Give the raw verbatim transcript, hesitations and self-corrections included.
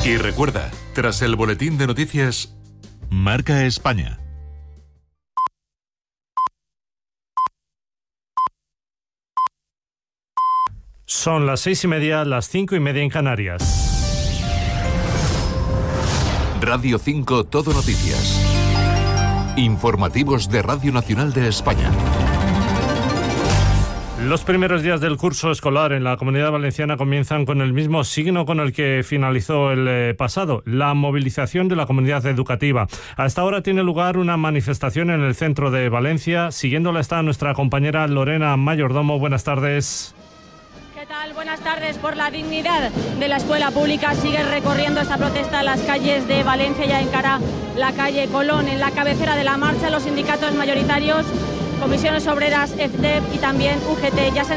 Y recuerda, tras el boletín de noticias, Marca España. Son las seis y media, las cinco y media en Canarias. Radio cinco Todo Noticias. Informativos de Radio Nacional de España. Los primeros días del curso escolar en la Comunidad Valenciana comienzan con el mismo signo con el que finalizó el eh, pasado, la movilización de la comunidad educativa. Hasta ahora tiene lugar una manifestación en el centro de Valencia. Siguiéndola está nuestra compañera Lorena Mayordomo. Buenas tardes. ¿Qué tal? Buenas tardes. Por la dignidad de la escuela pública sigue recorriendo esta protesta a las calles de Valencia. Ya encara la calle Colón. En la cabecera de la marcha, los sindicatos mayoritarios, Comisiones Obreras, F D E P y también U G T ya se